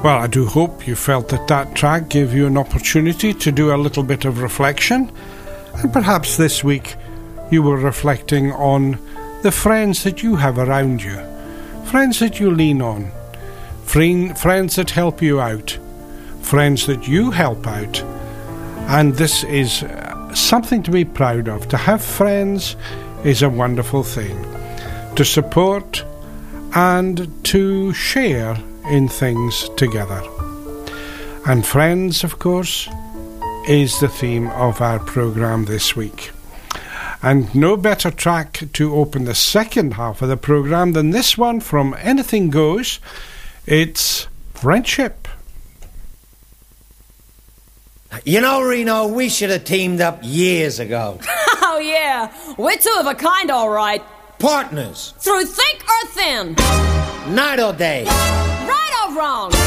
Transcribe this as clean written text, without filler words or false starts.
Well, I do hope you felt that track gave you an opportunity to do a little bit of reflection, and perhaps this week you were reflecting on the friends that you have around you, friends that you lean on, friends that help you out, friends that you help out. And this is something to be proud of. To have friends is a wonderful thing. To support and to share in things together. And friends, of course, is the theme of our programme this week. And no better track to open the second half of the programme than this one from Anything Goes. It's Friendship. You know, Reno, we should have teamed up years ago. Oh, yeah. We're two of a kind, all right. Partners. Through thick or thin. Night or day. Right or wrong.